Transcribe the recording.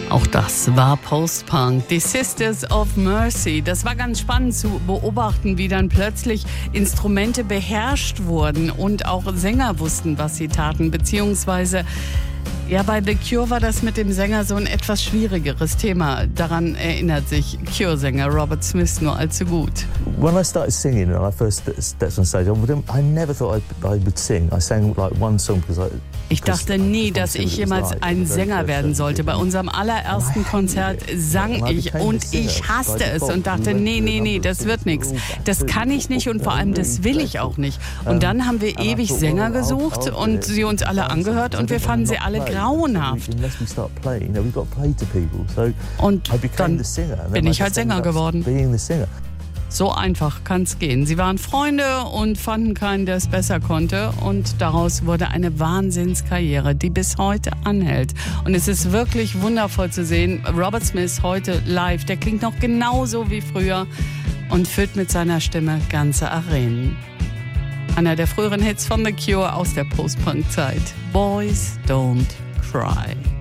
Auch das war Post-Punk, die Sisters of Mercy. Das war ganz spannend zu beobachten, wie dann plötzlich Instrumente beherrscht wurden und auch Sänger wussten, was sie taten, beziehungsweise ja, bei The Cure war das mit dem Sänger so ein etwas schwierigeres Thema. Daran erinnert sich Cure-Sänger Robert Smith nur allzu gut. When I started singing and I first stepped on stage, I never thought I would sing. I sang like one song because Ich dachte nie, dass ich jemals ein Sänger werden sollte. Bei unserem allerersten Konzert sang ich und ich hasste es und dachte, nee, das wird nichts. Das kann ich nicht und vor allem das will ich auch nicht. Und dann haben wir ewig Sänger gesucht und sie uns alle angehört und wir fanden sie alle grauenhaft. Und dann bin ich halt Sänger geworden. So einfach kann's gehen. Sie waren Freunde und fanden keinen, der es besser konnte. Und daraus wurde eine Wahnsinnskarriere, die bis heute anhält. Und es ist wirklich wundervoll zu sehen. Robert Smith heute live, der klingt noch genauso wie früher und füllt mit seiner Stimme ganze Arenen. Einer der früheren Hits von The Cure aus der Post-Punk-Zeit. Boys Don't Cry.